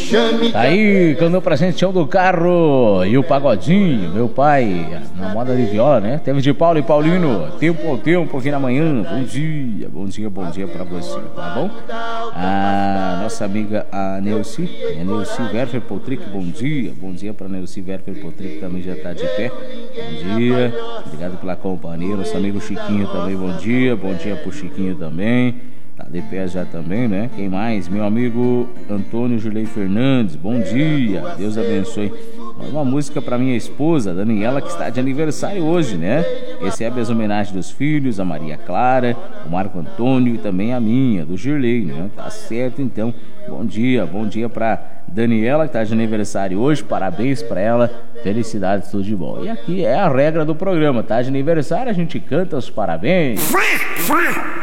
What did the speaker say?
Tá aí, cantando pra gente Chão do Carro e o Pagodinho, meu pai, na moda de viola, né? Teve de Paulo e Paulino, tempo ao tempo aqui na manhã. Bom dia, bom dia, bom dia pra você, tá bom? A nossa amiga, a Neuci Werfer Potrick, bom dia pra Neuci Werfer Potrick, também já tá de pé. Bom dia, obrigado pela companhia. Nosso amigo Chiquinho também, bom dia pro Chiquinho também. Tá de pé já também, né? Quem mais? Meu amigo Antônio Julei Fernandes, bom dia, Deus abençoe. Uma música pra minha esposa, Daniela, que está de aniversário hoje, né? Recebe as homenagens dos filhos, a Maria Clara, o Marco Antônio e também a minha, do Girley, né? Tá certo, então. Bom dia pra Daniela, que tá de aniversário hoje, parabéns pra ela, felicidades, tudo de bom. E aqui é a regra do programa, tá de aniversário, a gente canta os parabéns.